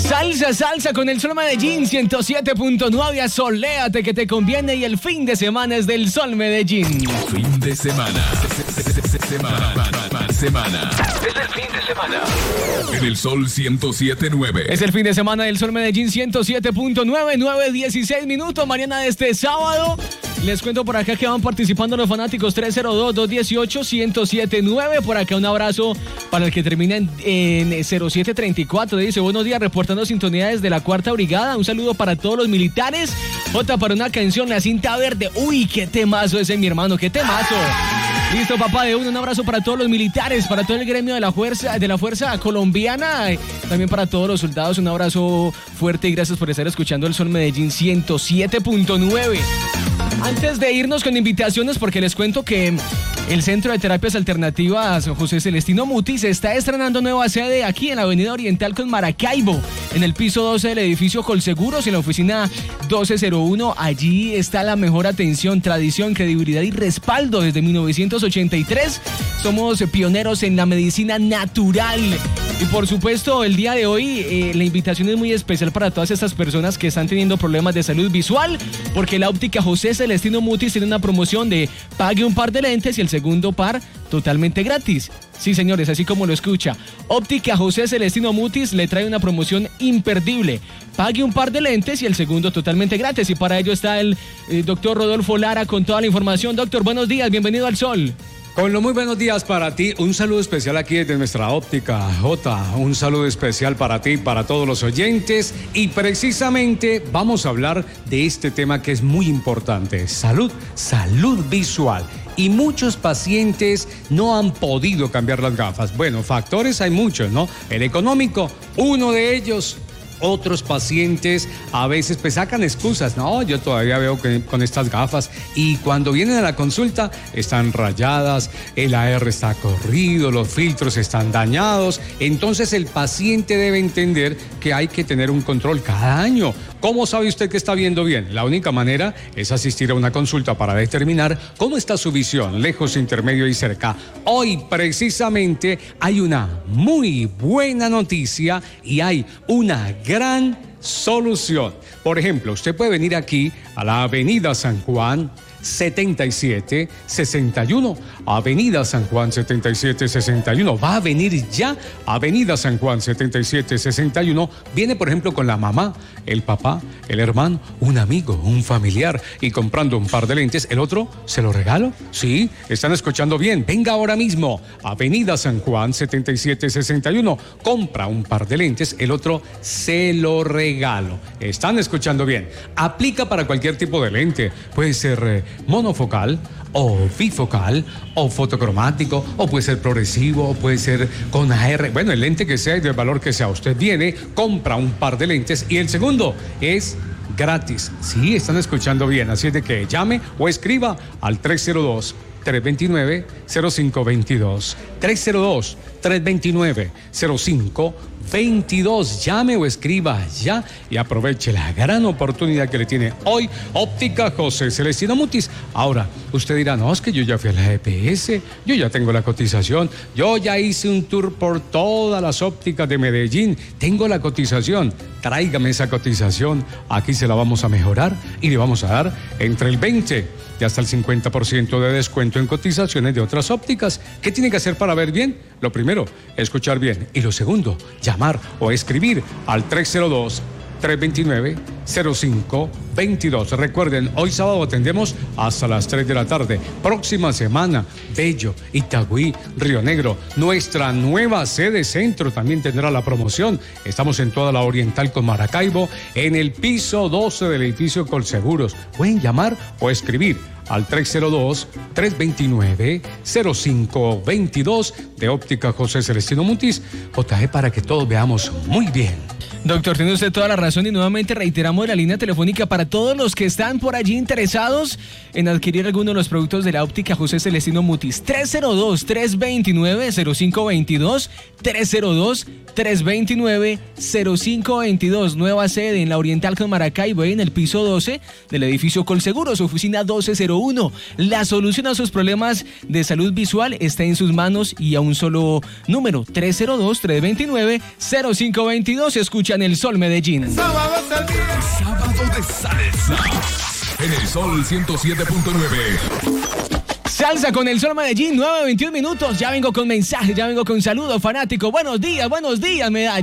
Salsa con el Sol Medellín 107.9. Asoléate que te conviene y el fin de semana es del Sol Medellín. Fin de semana. Semana. Es el fin de semana. En el Sol 107.9. Es el fin de semana del Sol Medellín 107.9, 9:16 minutos. Mañana de este sábado. Les cuento por acá que van participando los fanáticos 302-218-1079. Por acá un abrazo para el que termina en 0734. Dice, buenos días, reportando sintonía desde la 4ª Brigada. Un saludo para todos los militares. Jota, para una canción, La Cinta Verde. Uy, qué temazo ese, mi hermano, qué temazo. Listo, papá de uno, un abrazo para todos los militares, para todo el gremio de la fuerza colombiana, también para todos los soldados, un abrazo fuerte y gracias por estar escuchando el Sol Medellín 107.9. Antes de irnos con invitaciones, porque les cuento que el Centro de Terapias Alternativas José Celestino Mutis está estrenando nueva sede aquí en la Avenida Oriental con Maracaibo, en el piso 12 del edificio Colseguros, en la oficina 1201. Allí está la mejor atención, tradición, credibilidad y respaldo desde 1983. Somos pioneros en la medicina natural. Y por supuesto, el día de hoy la invitación es muy especial para todas estas personas que están teniendo problemas de salud visual, porque la óptica José Celestino Mutis tiene una promoción de pague un par de lentes y el segundo par totalmente gratis. Sí, señores, así como lo escucha. Óptica José Celestino Mutis le trae una promoción imperdible. Pague un par de lentes y el segundo totalmente gratis. Y para ello está el doctor Rodolfo Lara con toda la información. Doctor, buenos días, bienvenido al Sol. Con los muy buenos días para ti, un saludo especial aquí desde nuestra óptica Jota, un saludo especial para ti, para todos los oyentes y precisamente vamos a hablar de este tema que es muy importante, salud visual. Y muchos pacientes no han podido cambiar las gafas. Bueno, factores hay muchos, ¿no? El económico, uno de ellos. Otros pacientes a veces pues sacan excusas, no, yo todavía veo que con estas gafas y cuando vienen a la consulta están rayadas, el AR está corrido, los filtros están dañados, entonces el paciente debe entender que hay que tener un control cada año. ¿Cómo sabe usted que está viendo bien? La única manera es asistir a una consulta para determinar cómo está su visión, lejos, intermedio y cerca. Hoy precisamente hay una muy buena noticia y hay una gran solución. Por ejemplo, usted puede venir aquí a la Avenida San Juan 7761, Avenida San Juan 7761, va a venir ya Avenida San Juan 7761, viene por ejemplo con la mamá, el papá, el hermano, un amigo, un familiar y comprando un par de lentes, el otro se lo regalo. Sí, están escuchando bien, venga ahora mismo, Avenida San Juan 7761, compra un par de lentes, el otro se lo regalo. Están escuchando bien, aplica para cualquier tipo de lente, puede ser monofocal o bifocal o fotocromático o puede ser progresivo o puede ser con AR, bueno, el lente que sea y del valor que sea. Usted viene, compra un par de lentes y el segundo es gratis. Sí, están escuchando bien, así es de que llame o escriba al 302-329-0522 302-329-0522. Llame o escriba ya y aproveche la gran oportunidad que le tiene hoy Óptica José Celestino Mutis. Ahora, usted dirá, no, es que yo ya fui a la EPS, yo ya tengo la cotización, yo ya hice un tour por todas las ópticas de Medellín, tengo la cotización, tráigame esa cotización, aquí se la vamos a mejorar y le vamos a dar entre el 20 y hasta el 50% de descuento en cotizaciones de otras ópticas. ¿Qué tiene que hacer para ver bien? Lo primero, escuchar bien. Y lo segundo, llamar o escribir al 302-329-0522. Recuerden, hoy sábado atendemos hasta las 3 de la tarde. Próxima semana, Bello, Itagüí, Río Negro. Nuestra nueva sede centro también tendrá la promoción. Estamos en toda la Oriental con Maracaibo, en el piso 12 del edificio Colseguros. Pueden llamar o escribir al 302-329-0522 de Óptica José Celestino Mutis, JE, para que todos veamos muy bien. Doctor, tiene usted toda la razón y nuevamente reiteramos la línea telefónica para todos los que están por allí interesados en adquirir alguno de los productos de la óptica José Celestino Mutis. 302-329-0522, 302-329-0522, nueva sede en la Oriental con Maracaibo, en el piso 12 del edificio Colseguros, oficina 1201. La solución a sus problemas de salud visual está en sus manos y a un solo número, 302-329-0522. Escucha escuchan El Sol Medellín. Sábado de salsa. En El Sol 107.9. Salsa con El Sol Medellín, 9:21 minutos. Ya vengo con mensajes, ya vengo con saludos, fanático. Buenos días, Medellín.